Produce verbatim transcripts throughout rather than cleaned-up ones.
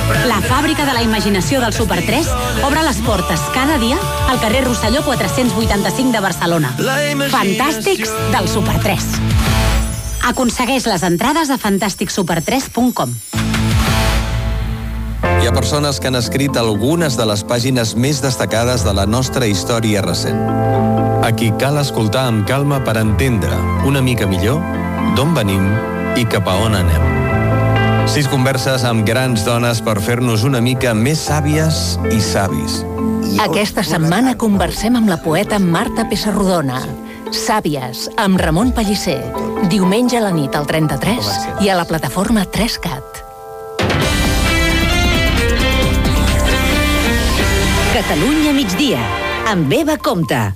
La fàbrica de la imaginació del Super tres obre les portes cada dia al carrer Rosselló quatre-cents vuitanta-cinc de Barcelona. Fantàstics del Super tres. Aconsegueix les entrades a fantàstic super tres punt com. Hi ha persones que han escrit algunes de les pàgines més destacades de la nostra història recent. A qui cal escoltar amb calma per entendre una mica millor d'on venim i cap a on anem. Sis converses amb grans dones per fer-nos una mica més sàvies i savis. Aquesta setmana conversem amb la poeta Marta Pessarrodona. Sàvies, amb Ramon Pellicer. Diumenge a la nit al trenta-tres i a la plataforma tres cat. Catalunya migdia, amb Eva Compte.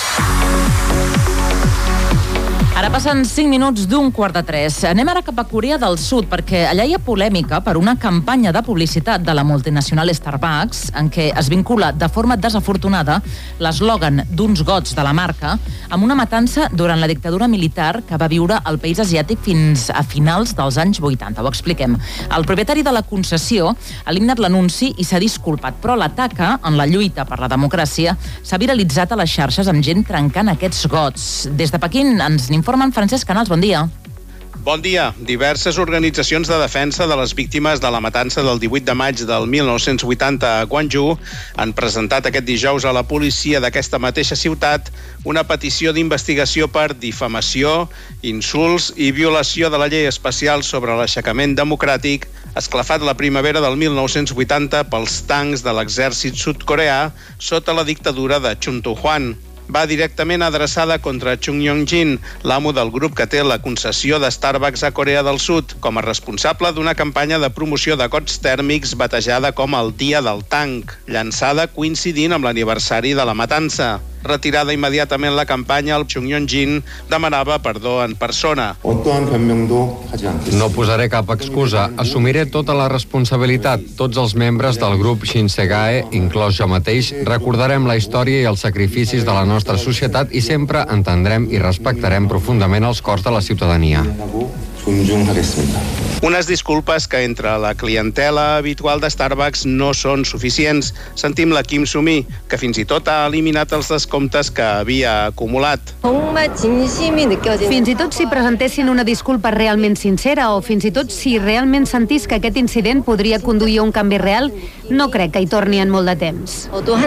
Ara passen cinc minuts d'un quart de tres. Anem ara cap a Corea del Sud, perquè allà hi ha polèmica per una campanya de publicitat de la multinacional Starbucks en què es vincula de forma desafortunada l'eslògan d'uns gots de la marca amb una matança durant la dictadura militar que va viure al país asiàtic fins a finals dels anys vuitanta. Ho expliquem. El propietari de la concessió ha eliminat l'anunci i s'ha disculpat, però l'ataca en la lluita per la democràcia s'ha viralitzat a les xarxes amb gent trencant aquests gots. Des de Pequín ens n'informen Francesc Canals, bon dia. Bon dia. Diverses organitzacions de defensa de les víctimes de la matança del divuit de maig del mil nou-cents vuitanta a Gwangju han presentat aquest dijous a la policia d'aquesta mateixa ciutat una petició d'investigació per difamació, insults i violació de la llei especial sobre l'aixecament democràtic esclafat la primavera del mil nou-cents vuitanta pels tancs de l'exèrcit sud-coreà sota la dictadura de Chun Doo-hwan. Va directament adreçada contra Chung Yong-jin, l'amo del grup que té la concessió de Starbucks a Corea del Sud, com a responsable d'una campanya de promoció de gots tèrmics batejada com el Dia del Tanc, llançada coincidint amb l'aniversari de la matança. Retirada immediatament la campanya, el Chung Yong-jin demanava perdó en persona. No posaré cap excusa. Assumiré tota la responsabilitat. Tots els membres del grup Shinsegae, inclòs jo mateix, recordarem la història i els sacrificis de la nostra societat i sempre entendrem i respectarem profundament els cors de la ciutadania. Unes disculpes que entre la clientela habitual de Starbucks no són suficients. Sentim la Kim Sumi, que fins i tot ha eliminat els descomptes que havia acumulat. Fins i tot si presentessin una disculpa realment sincera o fins i tot si realment sentís que aquest incident podria conduir a un canvi real, no crec que hi torni en molt de temps.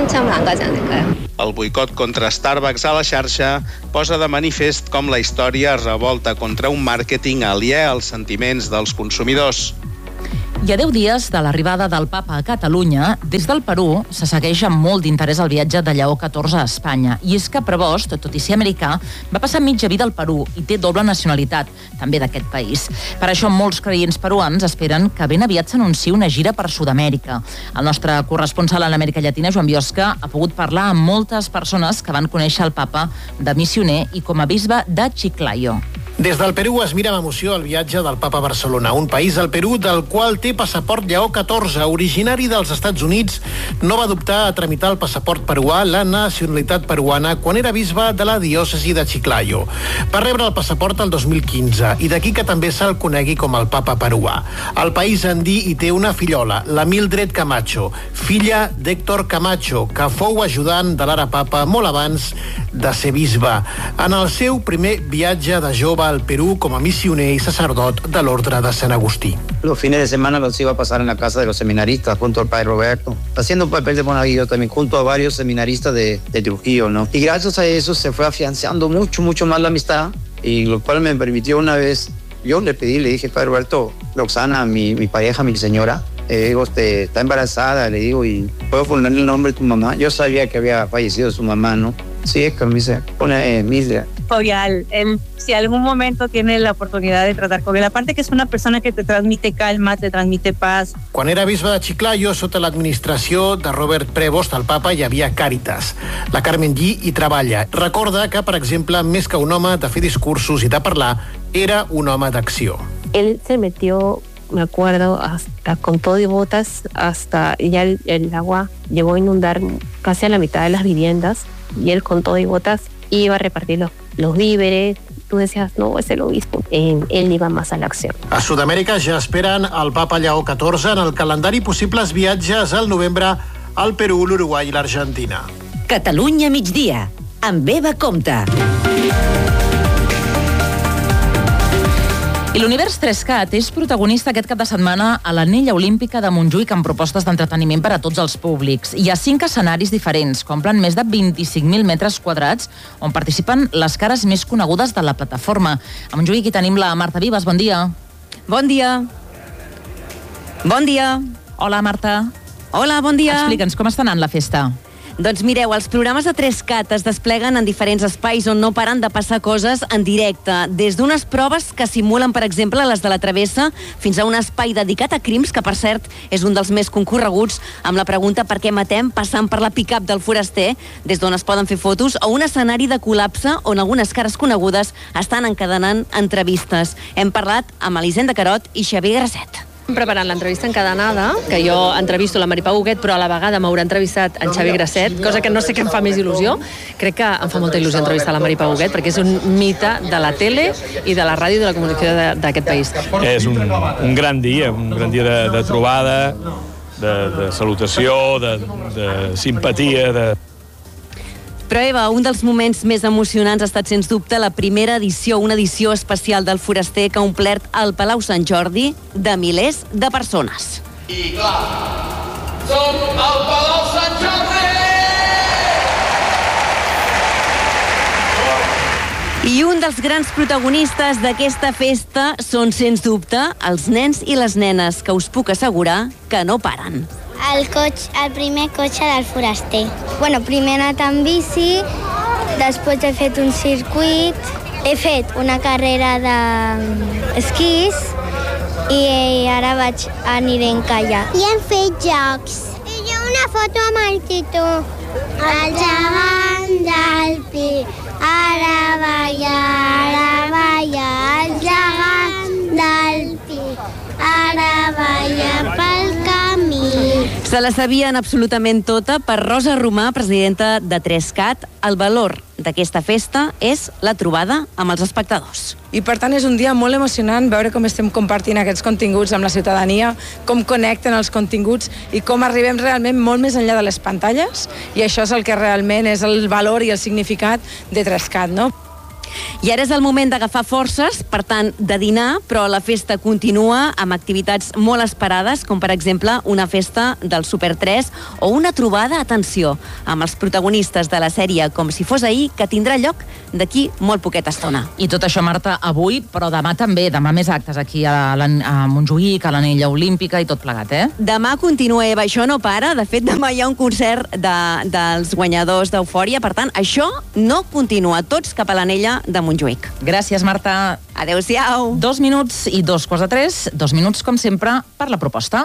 El boicot contra Starbucks a la xarxa posa de manifest com la història es revolta contra un màrqueting aliè als sentiments dels consumidors. I a deu dies de l'arribada del papa a Catalunya, des del Perú se segueix amb molt d'interès el viatge de Lleó catorze a Espanya. I és que Prevost, tot i ser americà, va passar mitja vida al Perú i té doble nacionalitat, també d'aquest país. Per això molts creients peruans esperen que ben aviat s'anunciï una gira per Sud-amèrica. El nostre corresponsal en Amèrica Llatina, Joan Biosca, ha pogut parlar amb moltes persones que van conèixer el papa de missioner i com a bisbe de Chiclayo. Des del Perú es mira amb emoció el viatge del papa a Barcelona, un país, el Perú, del qual té passaport Lleó catorze. Originari dels Estats Units, no va dubtar a tramitar el passaport peruà, la nacionalitat peruana, quan era bisbe de la diòcesi de Chiclayo. Va rebre el passaport el dos mil quinze i d'aquí que també se'l conegui com el papa peruà. El país andí hi té una fillola, la Mildred Camacho, filla d'Héctor Camacho, que fou ajudant de l'ara papa molt abans de ser bisbe. En el seu primer viatge de jove al Perú com a missioner y sacerdot de l'Ordre de Sant Agustí. Los fines de semana los iba a pasar en la casa de los seminaristas junto al padre Roberto, haciendo un papel de monaguillo también junto a varios seminaristas de, de Trujillo, ¿no? Y gracias a eso se fue afianzando mucho, mucho más la amistad, y lo cual me permitió una vez, yo le pedí, le dije, padre Roberto, Roxana, mi, mi pareja, mi señora, eh, digo, este, está embarazada, le digo, y ¿puedo ponerle el nombre de tu mamá? Yo sabía que había fallecido su mamá, ¿no? Sí, es que me dice, pone eh, Mildred. Jovial, él, si algún momento tiene la oportunidad de tratar con él, aparte que es una persona que te transmite calma, te transmite paz. Quan era bisbe de Chiclayo, sota l'administració de Robert Prevost, el papa, hi havia Càritas. La Carmen Gui hi treballa. Recorda que, per exemple, més que un home de fer discursos i de parlar, era un home d'acció. Él se metió, me acuerdo, hasta con todo y botas, hasta ya el, el agua llegó a inundar casi a la mitad de las viviendas, y él con todo y botas iba a repartir los, los víveres, tú decías, no, es el obispo. Eh, él iba más a la acción. A Sud-amèrica ja esperen el papa Lleó catorze en el calendari possibles viatges al novembre al Perú, l'Uruguai i l'Argentina. Catalunya migdia, amb Eva Comte. I l'univers tres cat és protagonista aquest cap de setmana a l'Anella Olímpica de Montjuïc amb propostes d'entreteniment per a tots els públics. Hi ha cinc escenaris diferents, que omplen més de vint-i-cinc mil metres quadrats, on participen les cares més conegudes de la plataforma. A Montjuïc hi tenim la Marta Vives, bon dia. Bon dia. Bon dia. Hola, Marta. Hola, bon dia. Explica'ns, com està anant la festa? Doncs mireu, els programes de tres cat es despleguen en diferents espais on no paren de passar coses en directe. Des d'unes proves que simulen, per exemple, les de la Travessa, fins a un espai dedicat a crims, que per cert és un dels més concorreguts, amb la pregunta per què matem, passant per la pick-up del foraster, des d'on es poden fer fotos, o un escenari de col·lapse on algunes cares conegudes estan encadenant entrevistes. Hem parlat amb Elisenda Carot i Xavier Grasset. Preparant l'entrevista encadenada, que jo entrevisto la Maripau Huguet, però a la vegada m'haurà entrevistat en Xavier Grasset, cosa que no sé què em fa més il·lusió. Crec que em fa molta il·lusió entrevistar la Maripau Huguet, perquè és un mite de la tele i de la ràdio i de la comunicació d'aquest país. És un, un gran dia, un gran dia de, de trobada, de, de salutació, de, de simpatia, de... Però, Eva, un dels moments més emocionants ha estat, sens dubte, la primera edició, una edició especial del Foraster que ha omplert el Palau Sant Jordi de milers de persones. I clar, som al Palau Sant Jordi! I un dels grans protagonistes d'aquesta festa són, sens dubte, els nens i les nenes, que us puc assegurar que no paren. El, cotxe, el primer cotxe del foraster. Bueno, primer he anat amb bici, després he fet un circuit, he fet una carrera d'esquís i ara vaig aniré en kayak. I hem fet jocs. I jo una foto amb el Tito. El gegant del pi, ara balla, ara balla, el gegant del pi, ara balla pel camí. Se la sabien absolutament tota per Rosa Romà, presidenta de tres cat. El valor d'aquesta festa és la trobada amb els espectadors. I per tant és un dia molt emocionant veure com estem compartint aquests continguts amb la ciutadania, com connecten els continguts i com arribem realment molt més enllà de les pantalles, i això és el que realment és el valor i el significat de tres cat, no? I ara és el moment d'agafar forces, per tant, de dinar, però la festa continua amb activitats molt esperades, com per exemple una festa del Super tres o una trobada, atenció, amb els protagonistes de la sèrie Com si fos ahir, que tindrà lloc d'aquí molt poqueta estona. I tot això, Marta, avui, però demà també, demà més actes aquí a, la, a Montjuïc, a l'Anella Olímpica i tot plegat, eh? Demà continua, Eva, això no para. De fet, demà hi ha un concert de, dels guanyadors d'Eufòria, per tant, això no continua. Tots cap a l'Anella de Montjuïc. Gràcies, Marta. Adéu-siau. Dos minuts i dos quarts de tres, dos minuts, com sempre, per la proposta.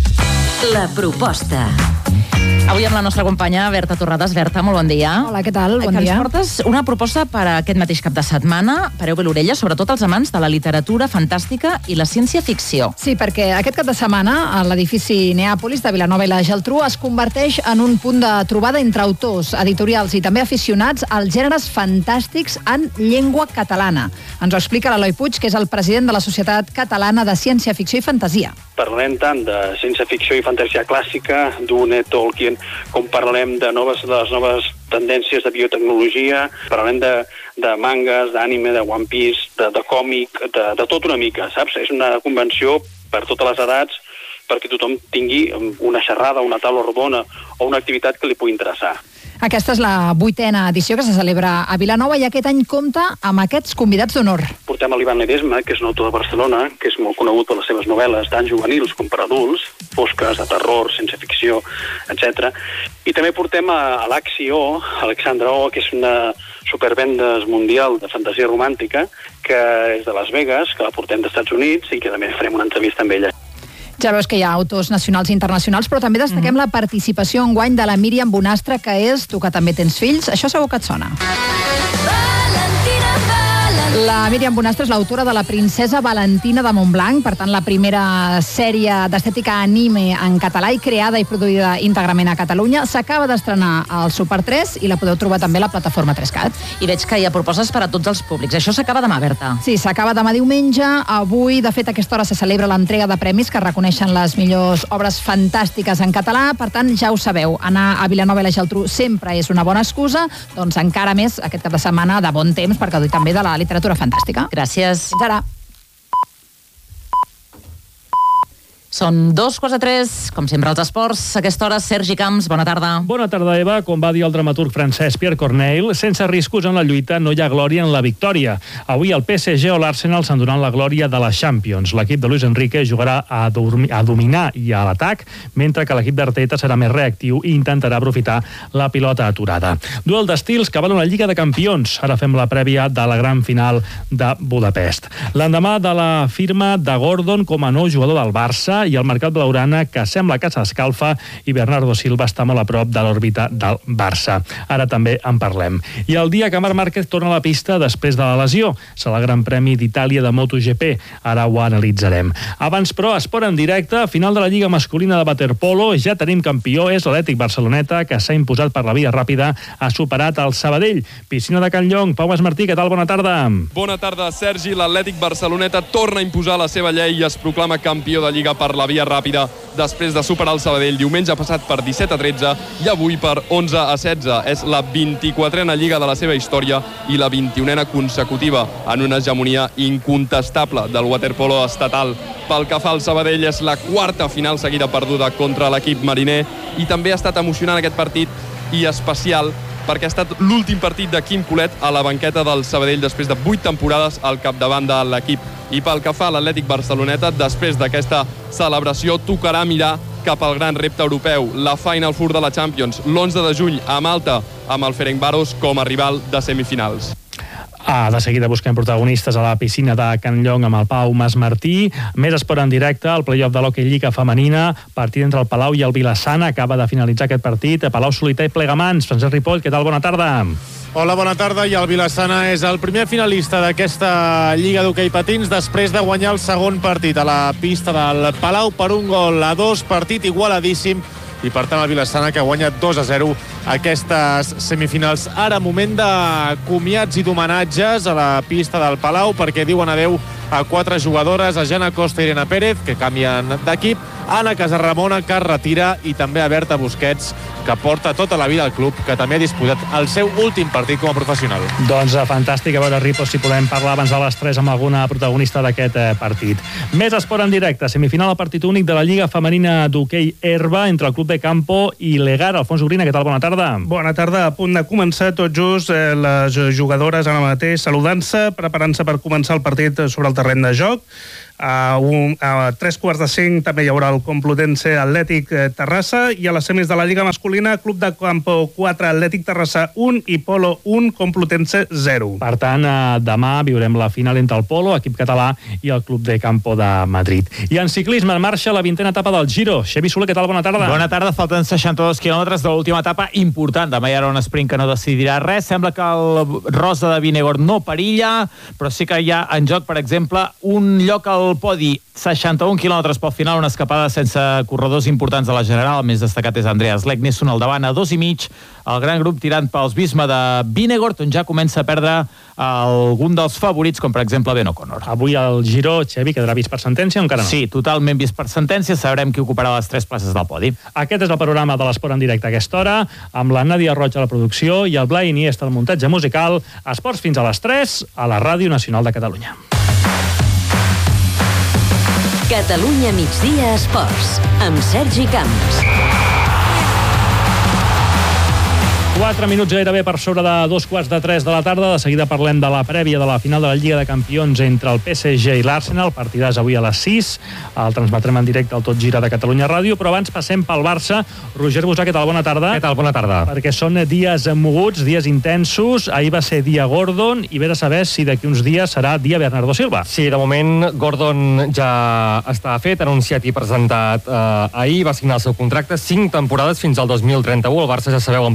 La proposta. Avui amb la nostra companya Berta Torrades. Berta, molt bon dia. Hola, què tal? Bon que dia. Ens portes una proposta per a aquest mateix cap de setmana. Pareu bé l'orella, sobretot els amants de la literatura fantàstica i la ciència-ficció. Sí, perquè aquest cap de setmana a l'edifici Neàpolis de Vilanova i la Geltrú es converteix en un punt de trobada entre autors, editorials i també aficionats als gèneres fantàstics en llengua catalana. Ens ho explica l'Eloi Puig, que és el president de la Societat Catalana de Ciència-Ficció i Fantasia. Parlem tant de ciència-ficció i fantasia clàssica, Dune, Tolkien, com parlem de noves, de les noves tendències de biotecnologia, parlem de, de mangas, d'ànime, de One Piece, de, de còmic, de, de tot una mica, saps? És una convenció per totes les edats, perquè tothom tingui una xerrada, una taula rodona o una activitat que li pugui interessar. Aquesta és la vuitena edició que se celebra a Vilanova i aquest any compta amb aquests convidats d'honor. Portem a l'Ivan Ledesma, que és un autor de Barcelona, que és molt conegut per les seves novel·les tant juvenils com per adults, fosques, de terror, ciència ficció, etcètera. I també portem a l'Axi O, Alexandra O, que és una supervendes mundial de fantasia romàntica, que és de Las Vegas, que la portem dels Estats Units i que també farem una entrevista amb ella. Ja veus que hi ha autors nacionals i internacionals, però també destaquem mm. la participació enguany de la Míriam Bonastre, que és, tu que també tens fills, això segur que et sona. La La Míriam Bonastre és l'autora de La princesa Valentina de Montblanc, per tant, la primera sèrie d'estètica anime en català i creada i produïda íntegrament a Catalunya. S'acaba d'estrenar al Super tres i la podeu trobar també a la plataforma tres cat. I veig que hi ha propostes per a tots els públics. Això s'acaba demà, Berta. Sí, s'acaba demà diumenge. Avui, de fet, a aquesta hora se celebra l'entrega de premis que reconeixen les millors obres fantàstiques en català. Per tant, ja ho sabeu, anar a Vilanova i la Geltrú sempre és una bona excusa, doncs encara més aquest cap de setmana de bon temps per gaudir també de la literatura fantàstica. Gràcies. Fins ara. Són dos quarts de tres, com sempre als esports. A aquesta hora, Sergi Camps, bona tarda. Bona tarda, Eva. Com va dir el dramaturg francès Pierre Corneille, sense riscos en la lluita no hi ha glòria en la victòria. Avui el P S G o l'Arsenal s'enduran la glòria de la Champions. L'equip de Luis Enrique jugarà a, dormi, a dominar i a l'atac, mentre que l'equip d'Arteta serà més reactiu i intentarà aprofitar la pilota aturada. Duel d'estils que val una Lliga de Campions. Ara fem la prèvia de la gran final de Budapest. L'endemà de la firma de Gordon com a nou jugador del Barça i el mercat blaugrana, que sembla que s'escalfa, i Bernardo Silva està molt a prop de l'òrbita del Barça. Ara també en parlem. I el dia que Marc Márquez torna a la pista després de la lesió. Serà el Gran Premi d'Itàlia de MotoGP. Ara ho analitzarem. Abans, però, esport en directe. Final de la Lliga masculina de waterpolo. Ja tenim campió. És l'Atlètic Barceloneta, que s'ha imposat per la via ràpida. Ha superat el Sabadell. Piscina de Can Llong. Pau Masmartí, què tal? Bona tarda. Bona tarda, Sergi. L'Atlètic Barceloneta torna a imposar la seva llei i es proclama campió de Lliga per la via ràpida després de superar el Sabadell diumenge passat per disset a tretze i avui per onze a setze. És la vint-i-quatrena Lliga de la seva història i la vint-i-unena consecutiva en una hegemonia incontestable del waterpolo estatal. Pel que fa al Sabadell, és la quarta final seguida perduda contra l'equip mariner i també ha estat emocionant aquest partit i especial perquè ha estat l'últim partit de Quim Colet a la banqueta del Sabadell després de vuit temporades al capdavant de l'equip. I pel que fa a l'Atlètic Barceloneta, després d'aquesta celebració tocarà mirar cap al gran repte europeu, la Final Four de la Champions, l'onze de juny a Malta, amb el Ferencváros com a rival de semifinals. Ah, de seguida busquem protagonistes a la piscina de Can Llong amb el Pau Masmartí. Més esport en directe, el play-off de l'Hockey Lliga femenina, partit entre el Palau i el Vilassana, acaba de finalitzar aquest partit. Palau Solità i Plegamans. Francesc Ripoll, què tal? Bona tarda. Hola, bona tarda. I el Vilassana és el primer finalista d'aquesta Lliga d'Hockey Patins després de guanyar el segon partit a la pista del Palau per un gol a dos, partit igualadíssim, i per tant el Vilassana que guanya dos a zero aquestes semifinals. Ara moment de comiats i d'homenatges a la pista del Palau perquè diuen adeu a quatre jugadores, a Jana Costa i Irene Pérez, que canvien d'equip, Anna Casarramona, que es retira, i també a Berta Busquets, que porta tota la vida al club, que també ha disputat el seu últim partit com a professional. Doncs fantàstic, a veure, Ripo, si podem parlar abans de les tres amb alguna protagonista d'aquest eh, partit. Més esport en directe, semifinal al partit únic de la Lliga Femenina d'Hoquei Herba entre el Club de Campo i l'Egar. Alfons Ubrina, què tal? Bona tarda. Bona tarda, a punt de començar tot just eh, les jugadores ara mateix saludant-se, preparant-se per començar el partit sobre el terreny de joc. A, un, a tres quarts de cinc també hi haurà el Complutense Atlètic Terrassa, i a les semis de la Lliga masculina, Club de Campo quatre, Atlètic Terrassa un i Polo un, Complutense zero. Per tant, eh, demà viurem la final entre el Polo, equip català, i el Club de Campo de Madrid. I en ciclisme en marxa la vintena etapa del Giro. Xavi Soler, què tal? Bona tarda. Bona tarda, falten seixanta-dos quilòmetres de l'última etapa important. Demà hi haurà un sprint que no decidirà res. Sembla que el Rosa de Vinegor no perilla, però sí que hi ha en joc, per exemple, un lloc al podi. seixanta-un quilòmetres pel final, una escapada sense corredors importants de la General. El més destacat és Andreas Leknesson al davant a dos i mig, el gran grup tirant pels Visma de Vinegor, on ja comença a perdre algun dels favorits, com per exemple Ben O'Connor. Avui el Giro, Xavi, quedarà vist per sentència o encara no? Sí, totalment vist per sentència. Sabrem qui ocuparà les tres places del podi. Aquest és el panorama de l'esport en directe a aquesta hora, amb la Nàdia Roig a la producció i el Blai Iniesta al muntatge musical. Esports fins a les tres a la Ràdio Nacional de Catalunya. Catalunya migdia esports, amb Sergi Camps. Quatre minuts gairebé per sobre de dos quarts de tres de la tarda. De seguida parlem de la prèvia de la final de la Lliga de Campions entre el P S G i l'Arsenal. Partidàs avui a les sis. El transmetrem en directe al Tot Gira de Catalunya Ràdio. Però abans passem pel Barça. Roger Busà, què tal? Bona tarda. Què tal? Bona tarda. Perquè són dies moguts, dies intensos. Ahir va ser dia Gordon i ve de saber si d'aquí uns dies serà dia Bernardo Silva. Sí, de moment Gordon ja està fet, anunciat i presentat eh, ahir. Va signar el seu contracte, cinc temporades fins al dos mil trenta-u. El Barça, ja sabeu, en paga entre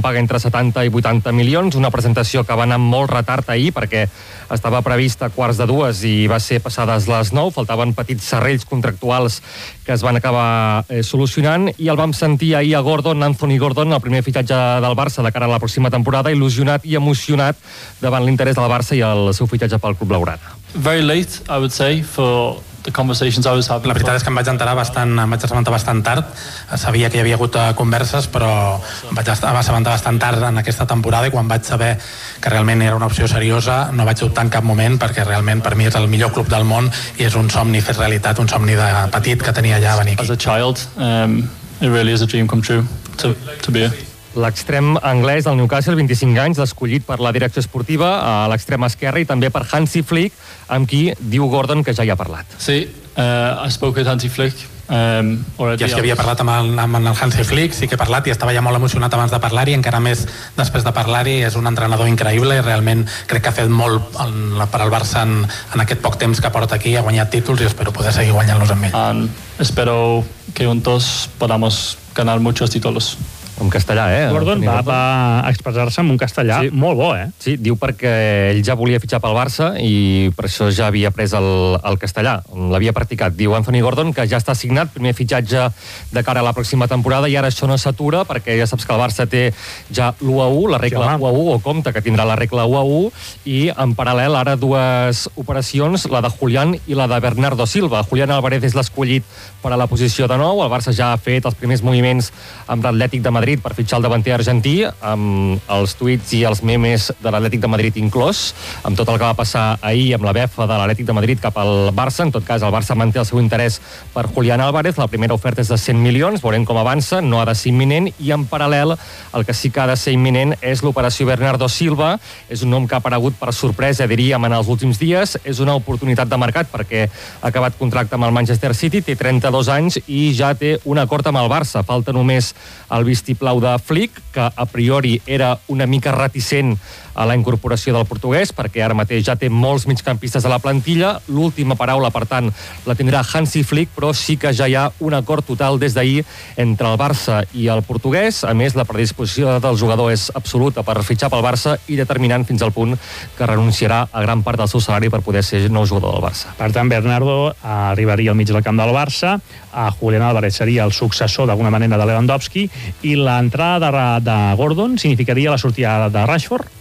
setanta i vuitanta milions, una presentació que va anar molt retard ahir perquè estava prevista a quarts de dues i va ser passades les nou, faltaven petits serrells contractuals que es van acabar eh, solucionant, i el vam sentir ahir a Gordon, Anthony Gordon, el primer fitxatge del Barça de cara a la pròxima temporada, il·lusionat i emocionat davant l'interès del Barça i el seu fitxatge pel club blaugrana. Very late, I would say, for the conversations I was having. La veritat és que em vaig enterar bastant, em vaig assabentar bastant tard. Sabia que hi havia hagut converses, però em vaig assabentar bastant tard en aquesta temporada, i quan vaig saber que realment era una opció seriosa no vaig dubtar en cap moment, perquè realment per mi és el millor club del món i és un somni fet realitat, un somni de petit que tenia ja a venir aquí. As a child, um, it really is a dream come true to, to be here. L'extrem anglès del Newcastle, vint-i-cinc anys, escollit per la direcció esportiva a l'extrem esquerre i també per Hansi Flick, amb qui diu Gordon que ja hi ha parlat. Sí, uh, I spoke with Hansi Flick. Um, ja és que havia parlat amb el, amb el Hansi Flick, sí que he parlat i estava ja molt emocionat abans de parlar-hi, encara més després de parlar-hi. És un entrenador increïble i realment crec que ha fet molt en, per al Barça en, en aquest poc temps que porta aquí, ha guanyat títols i espero poder seguir guanyant-los amb ell. And espero que juntos podamos ganar muchos títulos. En castellà, eh? Gordon va, va expressar-se en un castellà sí. molt bo, eh? Sí, diu perquè ell ja volia fitxar pel Barça i per això ja havia pres el, el castellà, l'havia practicat. Diu Anthony Gordon que ja està assignat, primer fitxatge de cara a la pròxima temporada, i ara això no s'atura perquè ja saps que el Barça té ja l'u a u, la regla sí, u a u, o compte que tindrà la regla u a u, i en paral·lel ara dues operacions, la de Julián i la de Bernardo Silva. Julián Álvarez és l'escollit per a la posició de nou, el Barça ja ha fet els primers moviments amb l'Atlètic de Madrid per fitxar el davanter argentí, amb els tuits i els memes de l'Atlètic de Madrid inclòs, amb tot el que va passar ahir amb la befa de l'Atlètic de Madrid cap al Barça. En tot cas, el Barça manté el seu interès per Julián Álvarez. La primera oferta és de cent milions, veurem com avança, no ha de ser imminent, i en paral·lel el que sí que ha de ser imminent és l'operació Bernardo Silva. És un nom que ha aparegut per sorpresa, diríem, en els últims dies. És una oportunitat de mercat perquè ha acabat contracte amb el Manchester City, té trenta-dos anys i ja té un acord amb el Barça. Falta només el vistiplau de Flick, que a priori era una mica reticent a la incorporació del portuguès, perquè ara mateix ja té molts migcampistes a la plantilla. L'última paraula, per tant, la tindrà Hansi Flick, però sí que ja hi ha un acord total des d'ahir entre el Barça i el portuguès. A més, la predisposició del jugador és absoluta per fitxar pel Barça i determinant fins al punt que renunciarà a gran part del seu salari per poder ser nou jugador del Barça. Per tant, Bernardo arribaria al mig del camp del Barça, a Julián Álvarez seria el successor d'alguna manera de Lewandowski, i l'entrada de, de Gordon significaria la sortida de Rashford?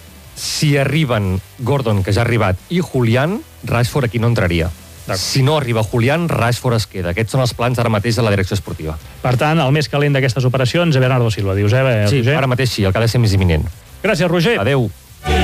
Si arriben Gordon, que ja ha arribat, i Julián, Rashford aquí no entraria. Si no arriba Julián, Rashford es queda. Aquests són els plans ara mateix de la direcció esportiva. Per tant, el més calent d'aquestes operacions és Bernardo Silva, dius, eh, sí, Roger? Ara mateix sí, el que ha de ser més imminent. Gràcies, Roger. Adeu.